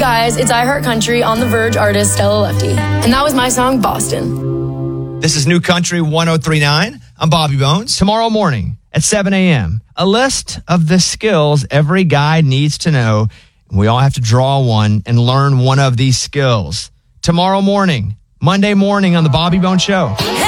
guys, it's I Heart Country on the Verge artist Stella Lefty. And that was my song, Boston. This is New Country 103.9. I'm Bobby Bones. Tomorrow morning at 7 a.m., a list of the skills every guy needs to know. We all have to draw one and learn one of these skills. Tomorrow morning, Monday morning on the Bobby Bones Show.